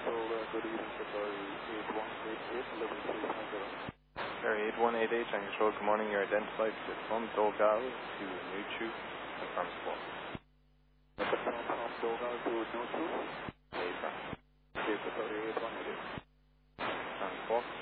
Good evening, Safari 8188, level 350. Safari 8188 on control, good morning. You're identified to from Dolgal to Nuchu. Confirm squawk. Confirm from Dolgal to Nuchu. Affirm. Okay, Safari 8188. Confirm squawk.